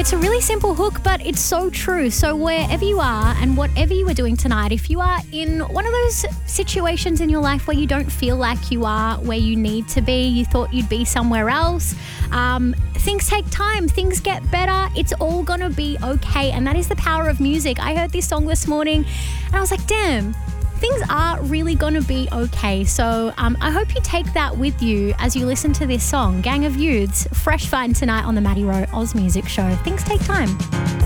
It's a really simple hook, but it's so true. So wherever you are and whatever you are doing tonight, if you are in one of those situations in your life where you don't feel like you are where you need to be, you thought you'd be somewhere else, things take time, things get better, it's all gonna be okay. And that is the power of music. I heard this song this morning and I was like, damn, things are really going to be okay. So I hope you take that with you as you listen to this song. Gang of Youths, Fresh Find tonight on the Maddie Rowe Oz Music Show. Things take time.